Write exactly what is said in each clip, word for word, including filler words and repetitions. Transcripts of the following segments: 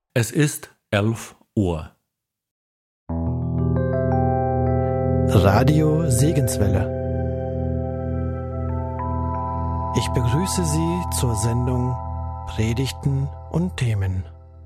Es ist elf Uhr. Radio Segenswelle. Ich begrüße Sie zur Sendung Predigten und Themen.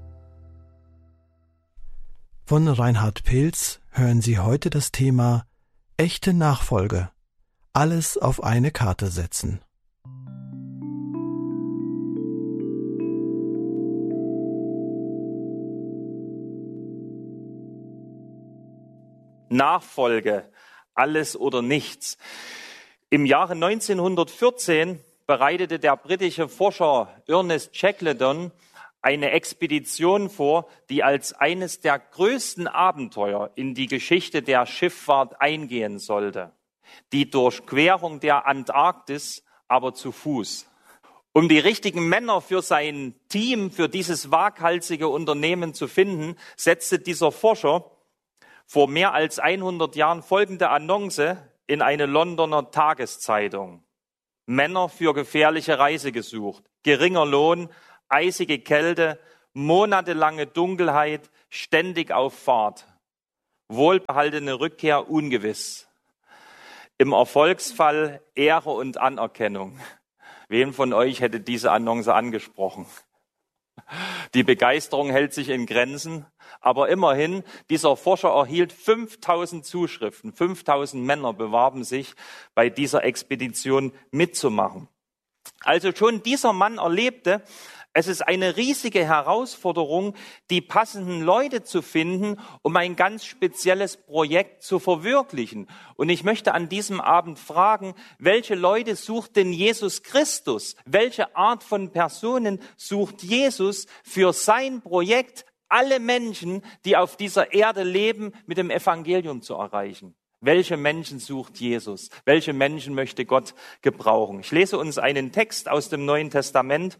Von Reinhard Pilz hören Sie heute das Thema Echte Nachfolge. Alles auf eine Karte setzen. Nachfolge, alles oder nichts. Im Jahre neunzehnhundertvierzehn bereitete der britische Forscher Ernest Shackleton eine Expedition vor, die als eines der größten Abenteuer in die Geschichte der Schifffahrt eingehen sollte. Die Durchquerung der Antarktis, aber zu Fuß. Um die richtigen Männer für sein Team, für dieses waghalsige Unternehmen zu finden, setzte dieser Forscher vor mehr als hundert Jahren folgende Annonce in eine Londoner Tageszeitung. Männer für gefährliche Reise gesucht. Geringer Lohn, eisige Kälte, monatelange Dunkelheit, ständig auf Fahrt. Wohlbehaltene Rückkehr ungewiss. Im Erfolgsfall Ehre und Anerkennung. Wen von euch hätte diese Annonce angesprochen? Die Begeisterung hält sich in Grenzen, aber immerhin, dieser Forscher erhielt fünftausend Zuschriften. fünftausend Männer bewarben sich, bei dieser Expedition mitzumachen. Also schon dieser Mann erlebte, es ist eine riesige Herausforderung, die passenden Leute zu finden, um ein ganz spezielles Projekt zu verwirklichen. Und ich möchte an diesem Abend fragen, welche Leute sucht denn Jesus Christus? Welche Art von Personen sucht Jesus für sein Projekt, alle Menschen, die auf dieser Erde leben, mit dem Evangelium zu erreichen? Welche Menschen sucht Jesus? Welche Menschen möchte Gott gebrauchen? Ich lese uns einen Text aus dem Neuen Testament.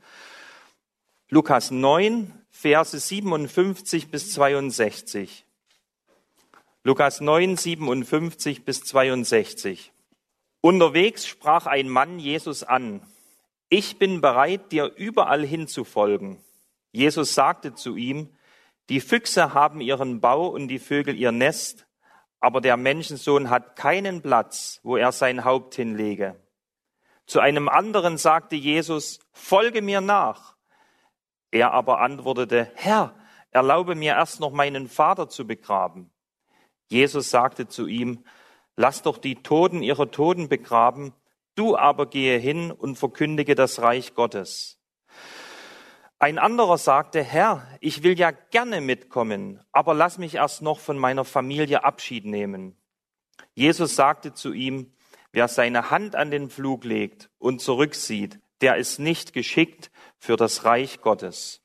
Lukas neun, Verse siebenundfünfzig bis zweiundsechzig. Lukas neun, siebenundfünfzig bis zweiundsechzig. Unterwegs sprach ein Mann Jesus an: Ich bin bereit, dir überall hinzufolgen. Jesus sagte zu ihm: Die Füchse haben ihren Bau und die Vögel ihr Nest, aber der Menschensohn hat keinen Platz, wo er sein Haupt hinlege. Zu einem anderen sagte Jesus: Folge mir nach. Er aber antwortete: Herr, erlaube mir erst noch meinen Vater zu begraben. Jesus sagte zu ihm: Lass doch die Toten ihre Toten begraben, du aber gehe hin und verkündige das Reich Gottes. Ein anderer sagte: Herr, ich will ja gerne mitkommen, aber lass mich erst noch von meiner Familie Abschied nehmen. Jesus sagte zu ihm: Wer seine Hand an den Pflug legt und zurücksieht, der ist nicht geschickt für das Reich Gottes.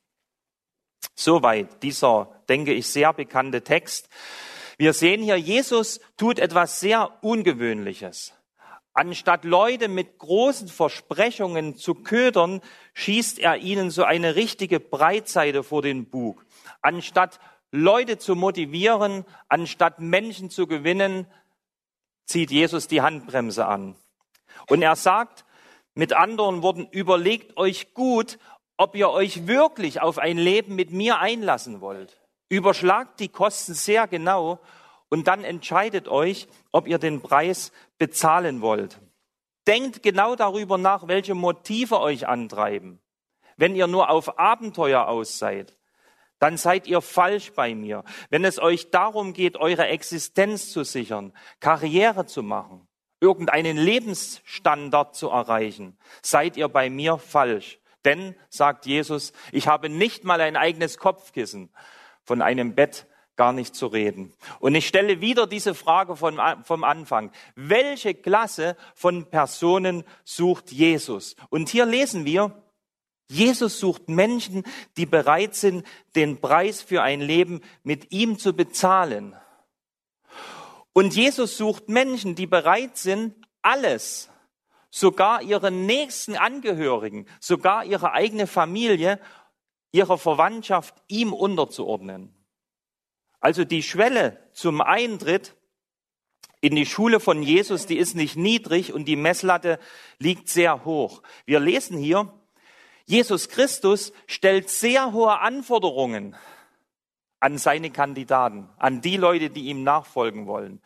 Soweit dieser, denke ich, sehr bekannte Text. Wir sehen hier, Jesus tut etwas sehr Ungewöhnliches. Anstatt Leute mit großen Versprechungen zu ködern, schießt er ihnen so eine richtige Breitseite vor den Bug. Anstatt Leute zu motivieren, anstatt Menschen zu gewinnen, zieht Jesus die Handbremse an. Und er sagt, mit anderen Worten, überlegt euch gut, ob ihr euch wirklich auf ein Leben mit mir einlassen wollt. Überschlagt die Kosten sehr genau und dann entscheidet euch, ob ihr den Preis bezahlen wollt. Denkt genau darüber nach, welche Motive euch antreiben. Wenn ihr nur auf Abenteuer aus seid, dann seid ihr falsch bei mir. Wenn es euch darum geht, eure Existenz zu sichern, Karriere zu machen, irgendeinen Lebensstandard zu erreichen, seid ihr bei mir falsch. Denn, sagt Jesus, ich habe nicht mal ein eigenes Kopfkissen, von einem Bett gar nicht zu reden. Und ich stelle wieder diese Frage von, vom Anfang. Welche Klasse von Personen sucht Jesus? Und hier lesen wir, Jesus sucht Menschen, die bereit sind, den Preis für ein Leben mit ihm zu bezahlen. Und Jesus sucht Menschen, die bereit sind, alles, sogar ihre nächsten Angehörigen, sogar ihre eigene Familie, ihre Verwandtschaft ihm unterzuordnen. Also die Schwelle zum Eintritt in die Schule von Jesus, die ist nicht niedrig und die Messlatte liegt sehr hoch. Wir lesen hier, Jesus Christus stellt sehr hohe Anforderungen an seine Kandidaten, an die Leute, die ihm nachfolgen wollen.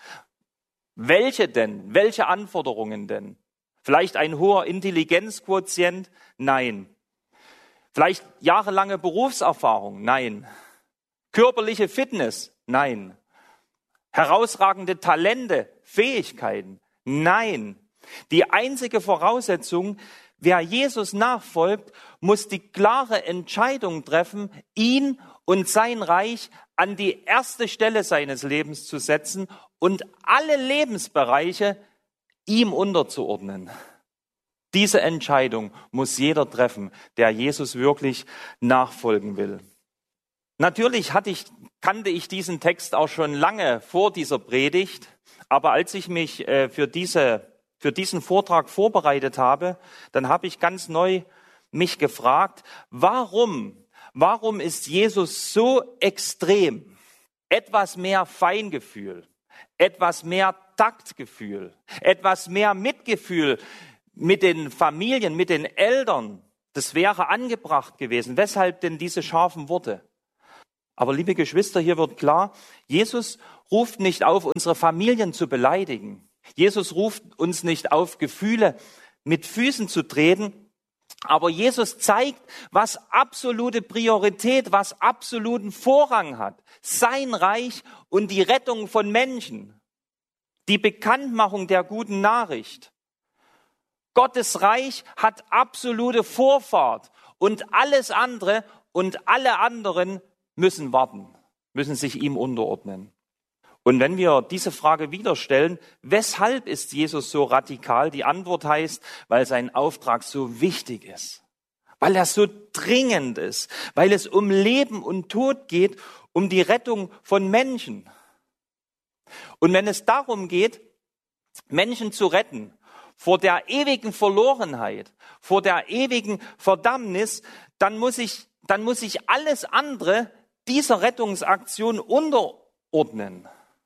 Welche denn? Welche Anforderungen denn? Vielleicht ein hoher Intelligenzquotient? Nein. Vielleicht jahrelange Berufserfahrung? Nein. Körperliche Fitness? Nein. Herausragende Talente, Fähigkeiten? Nein. Die einzige Voraussetzung, wer Jesus nachfolgt, muss die klare Entscheidung treffen, ihn und sein Reich an die erste Stelle seines Lebens zu setzen und alle Lebensbereiche ihm unterzuordnen. Diese Entscheidung muss jeder treffen, der Jesus wirklich nachfolgen will. Natürlich hatte ich, kannte ich diesen Text auch schon lange vor dieser Predigt, aber als ich mich äh, für, diese, für diesen Vortrag vorbereitet habe, dann habe ich ganz neu mich gefragt, warum, warum ist Jesus so extrem? Etwas mehr Feingefühl, etwas mehr Taktgefühl, etwas mehr Mitgefühl mit den Familien, mit den Eltern, das wäre angebracht gewesen. Weshalb denn diese scharfen Worte? Aber liebe Geschwister, hier wird klar, Jesus ruft nicht auf, unsere Familien zu beleidigen. Jesus ruft uns nicht auf, Gefühle mit Füßen zu treten. Aber Jesus zeigt, was absolute Priorität, was absoluten Vorrang hat. Sein Reich und die Rettung von Menschen. Die Bekanntmachung der guten Nachricht. Gottes Reich hat absolute Vorfahrt. Und alles andere und alle anderen müssen warten, müssen sich ihm unterordnen. Und wenn wir diese Frage wieder stellen, weshalb ist Jesus so radikal? Die Antwort heißt, weil sein Auftrag so wichtig ist, weil er so dringend ist, weil es um Leben und Tod geht, um die Rettung von Menschen. Und wenn es darum geht, Menschen zu retten, vor der ewigen Verlorenheit, vor der ewigen Verdammnis, dann muss ich, dann muss ich alles andere dieser Rettungsaktion unterordnen.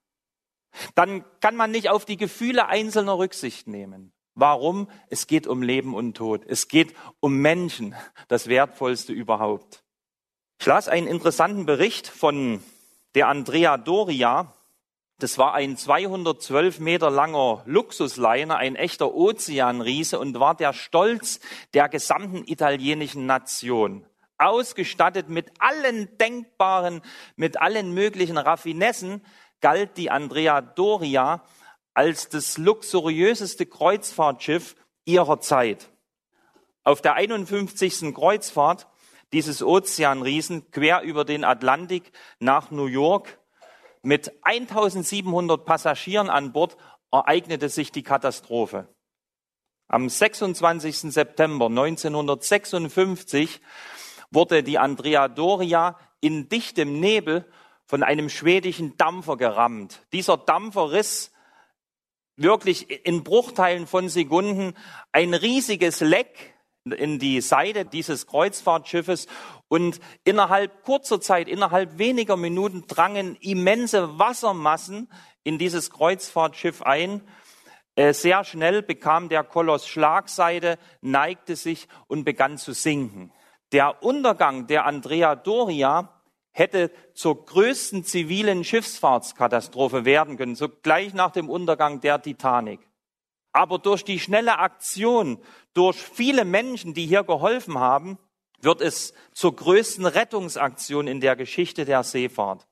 Dann kann man nicht auf die Gefühle Einzelner Rücksicht nehmen. Warum? Es geht um Leben und Tod. Es geht um Menschen, das Wertvollste überhaupt. Ich las einen interessanten Bericht von der Andrea Doria. Das war ein zweihundertzwölf Meter langer Luxusliner, ein echter Ozeanriese und war der Stolz der gesamten italienischen Nation. Ausgestattet mit allen denkbaren, mit allen möglichen Raffinessen, galt die Andrea Doria als das luxuriöseste Kreuzfahrtschiff ihrer Zeit. Auf der einundfünfzigsten Kreuzfahrt dieses Ozeanriesen quer über den Atlantik nach New York mit eintausendsiebenhundert Passagieren an Bord ereignete sich die Katastrophe. Am sechsundzwanzigsten September neunzehnhundertsechsundfünfzig wurde die Andrea Doria in dichtem Nebel von einem schwedischen Dampfer gerammt. Dieser Dampfer riss wirklich in Bruchteilen von Sekunden ein riesiges Leck in die Seite dieses Kreuzfahrtschiffes und innerhalb kurzer Zeit, innerhalb weniger Minuten drangen immense Wassermassen in dieses Kreuzfahrtschiff ein. Sehr schnell bekam der Koloss Schlagseite, neigte sich und begann zu sinken. Der Untergang der Andrea Doria hätte zur größten zivilen Schiffsfahrtskatastrophe werden können, so gleich nach dem Untergang der Titanic. Aber durch die schnelle Aktion, durch viele Menschen, die hier geholfen haben, wird es zur größten Rettungsaktion in der Geschichte der Seefahrt.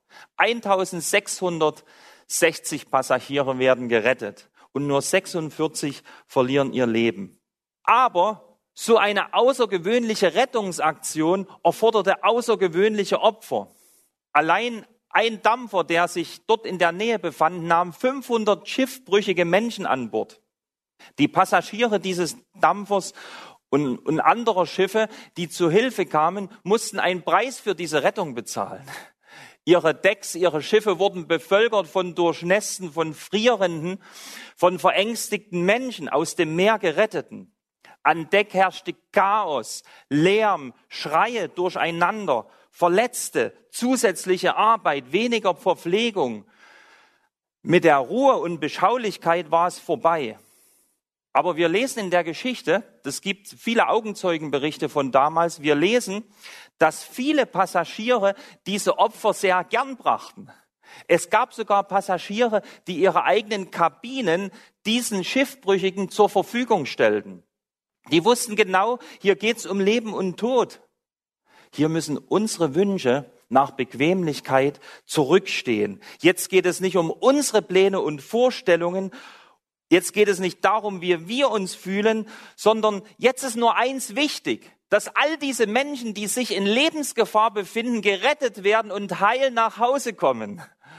eintausendsechshundertsechzig Passagiere werden gerettet und nur sechsundvierzig verlieren ihr Leben. Aber so eine außergewöhnliche Rettungsaktion erforderte außergewöhnliche Opfer. Allein ein Dampfer, der sich dort in der Nähe befand, nahm fünfhundert schiffbrüchige Menschen an Bord. Die Passagiere dieses Dampfers und, und anderer Schiffe, die zu Hilfe kamen, mussten einen Preis für diese Rettung bezahlen. Ihre Decks, ihre Schiffe wurden bevölkert von Durchnässten, von Frierenden, von verängstigten Menschen, aus dem Meer Geretteten. An Deck herrschte Chaos, Lärm, Schreie durcheinander, Verletzte, zusätzliche Arbeit, weniger Verpflegung. Mit der Ruhe und Beschaulichkeit war es vorbei. Aber wir lesen in der Geschichte, es gibt viele Augenzeugenberichte von damals, wir lesen, dass viele Passagiere diese Opfer sehr gern brachten. Es gab sogar Passagiere, die ihre eigenen Kabinen diesen Schiffbrüchigen zur Verfügung stellten. Die wussten genau, hier geht's um Leben und Tod. Hier müssen unsere Wünsche nach Bequemlichkeit zurückstehen. Jetzt geht es nicht um unsere Pläne und Vorstellungen. Jetzt geht es nicht darum, wie wir uns fühlen, sondern jetzt ist nur eins wichtig, dass all diese Menschen, die sich in Lebensgefahr befinden, gerettet werden und heil nach Hause kommen.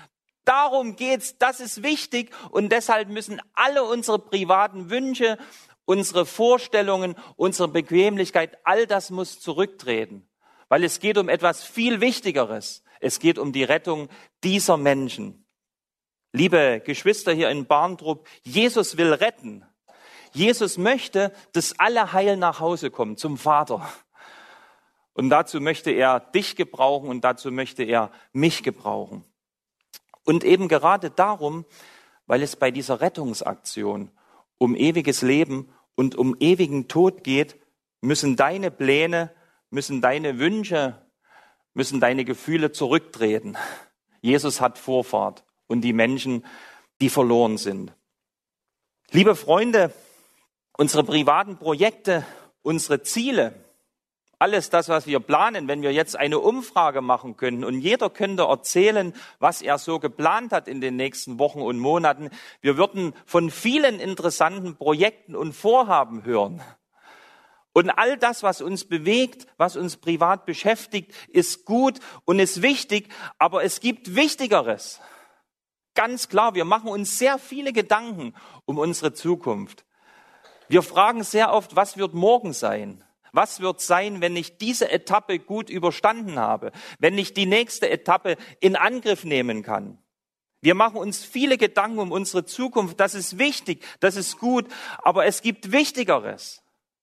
Darum geht's, das ist wichtig und deshalb müssen alle unsere privaten Wünsche, unsere Vorstellungen, unsere Bequemlichkeit, all das muss zurücktreten, weil es geht um etwas viel Wichtigeres. Es geht um die Rettung dieser Menschen. Liebe Geschwister hier in Barntrup, Jesus will retten. Jesus möchte, dass alle heil nach Hause kommen, zum Vater. Und dazu möchte er dich gebrauchen und dazu möchte er mich gebrauchen. Und eben gerade darum, weil es bei dieser Rettungsaktion um ewiges Leben und um ewigen Tod geht, müssen deine Pläne, müssen deine Wünsche, müssen deine Gefühle zurücktreten. Jesus hat Vorfahrt und die Menschen, die verloren sind. Liebe Freunde, unsere privaten Projekte, unsere Ziele, alles das, was wir planen, wenn wir jetzt eine Umfrage machen könnten und jeder könnte erzählen, was er so geplant hat in den nächsten Wochen und Monaten, wir würden von vielen interessanten Projekten und Vorhaben hören. Und all das, was uns bewegt, was uns privat beschäftigt, ist gut und ist wichtig, aber es gibt Wichtigeres. Ganz klar, wir machen uns sehr viele Gedanken um unsere Zukunft. Wir fragen sehr oft, was wird morgen sein? Was wird sein, wenn ich diese Etappe gut überstanden habe? Wenn ich die nächste Etappe in Angriff nehmen kann? Wir machen uns viele Gedanken um unsere Zukunft. Das ist wichtig, das ist gut, aber es gibt Wichtigeres.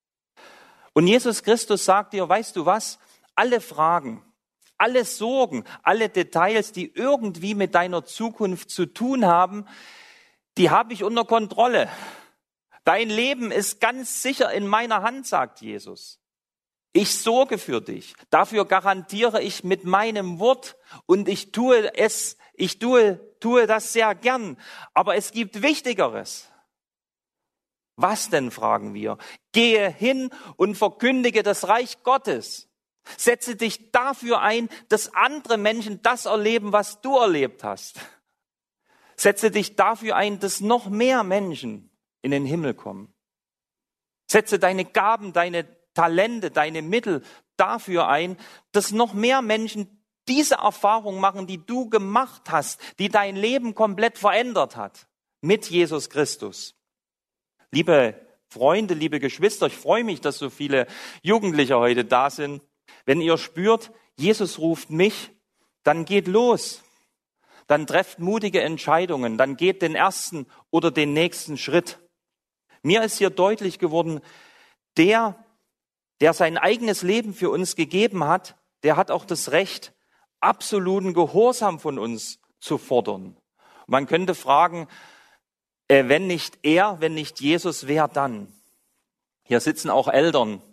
Und Jesus Christus sagt dir, weißt du was? Alle Fragen, alle Sorgen, alle Details, die irgendwie mit deiner Zukunft zu tun haben, die habe ich unter Kontrolle. Dein Leben ist ganz sicher in meiner Hand, sagt Jesus. Ich sorge für dich. Dafür garantiere ich mit meinem Wort und ich tue es, ich tue, tue das sehr gern. Aber es gibt Wichtigeres. Was denn, fragen wir? Gehe hin und verkündige das Reich Gottes. Setze dich dafür ein, dass andere Menschen das erleben, was du erlebt hast. Setze dich dafür ein, dass noch mehr Menschen in den Himmel kommen. Setze deine Gaben, deine Talente, deine Mittel dafür ein, dass noch mehr Menschen diese Erfahrung machen, die du gemacht hast, die dein Leben komplett verändert hat, mit Jesus Christus. Liebe Freunde, liebe Geschwister, ich freue mich, dass so viele Jugendliche heute da sind. Wenn ihr spürt, Jesus ruft mich, dann geht los. Dann trefft mutige Entscheidungen, dann geht den ersten oder den nächsten Schritt. Mir ist hier deutlich geworden, der, der sein eigenes Leben für uns gegeben hat, der hat auch das Recht, absoluten Gehorsam von uns zu fordern. Man könnte fragen, äh, wenn nicht er, wenn nicht Jesus, wer dann? Hier sitzen auch Eltern.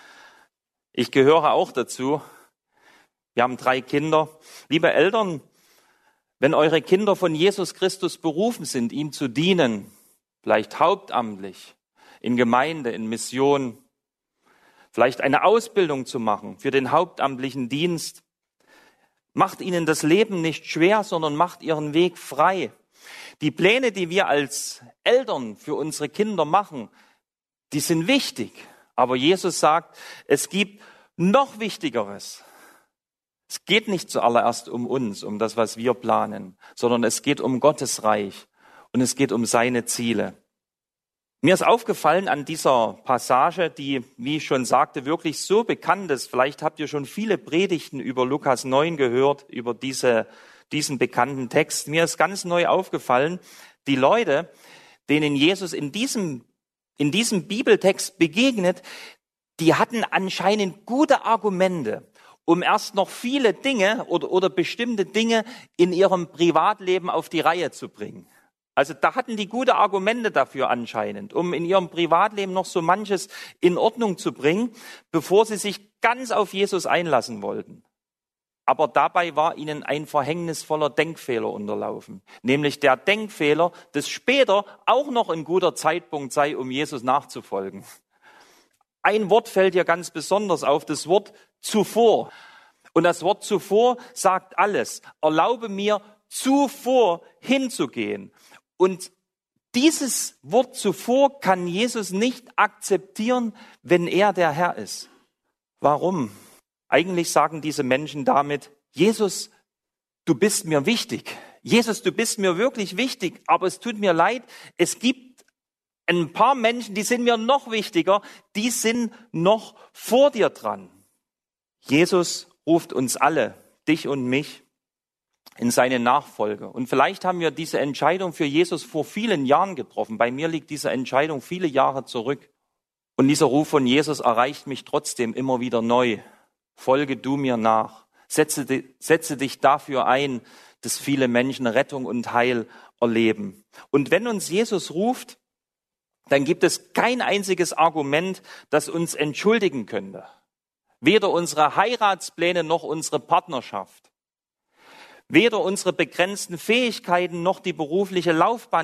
Ich gehöre auch dazu. Wir haben drei Kinder. Liebe Eltern, wenn eure Kinder von Jesus Christus berufen sind, ihm zu dienen, vielleicht hauptamtlich, in Gemeinde, in Mission, vielleicht eine Ausbildung zu machen für den hauptamtlichen Dienst. Macht ihnen das Leben nicht schwer, sondern macht ihren Weg frei. Die Pläne, die wir als Eltern für unsere Kinder machen, die sind wichtig. Aber Jesus sagt, es gibt noch Wichtigeres. Es geht nicht zuallererst um uns, um das, was wir planen, sondern es geht um Gottes Reich und es geht um seine Ziele. Mir ist aufgefallen an dieser Passage, die, wie ich schon sagte, wirklich so bekannt ist. Vielleicht habt ihr schon viele Predigten über Lukas neun gehört, über diese, diesen bekannten Text. Mir ist ganz neu aufgefallen, die Leute, denen Jesus in diesem, in diesem Bibeltext begegnet, die hatten anscheinend gute Argumente, um erst noch viele Dinge oder, oder bestimmte Dinge in ihrem Privatleben auf die Reihe zu bringen. Also da hatten die gute Argumente dafür anscheinend, um in ihrem Privatleben noch so manches in Ordnung zu bringen, bevor sie sich ganz auf Jesus einlassen wollten. Aber dabei war ihnen ein verhängnisvoller Denkfehler unterlaufen, nämlich der Denkfehler, dass später auch noch ein guter Zeitpunkt sei, um Jesus nachzufolgen. Ein Wort fällt hier ganz besonders auf, das Wort zuvor. Und das Wort zuvor sagt alles. Erlaube mir, zuvor hinzugehen. Und dieses Wort zuvor kann Jesus nicht akzeptieren, wenn er der Herr ist. Warum? Eigentlich sagen diese Menschen damit, Jesus, du bist mir wichtig. Jesus, du bist mir wirklich wichtig, aber es tut mir leid, es gibt ein paar Menschen, die sind mir noch wichtiger, die sind noch vor dir dran. Jesus ruft uns alle, dich und mich, in seine Nachfolge. Und vielleicht haben wir diese Entscheidung für Jesus vor vielen Jahren getroffen. Bei mir liegt diese Entscheidung viele Jahre zurück. Und dieser Ruf von Jesus erreicht mich trotzdem immer wieder neu. Folge du mir nach. Setze, setze dich dafür ein, dass viele Menschen Rettung und Heil erleben. Und wenn uns Jesus ruft, dann gibt es kein einziges Argument, das uns entschuldigen könnte. Weder unsere Heiratspläne noch unsere Partnerschaft. Weder unsere begrenzten Fähigkeiten noch die berufliche Laufbahn,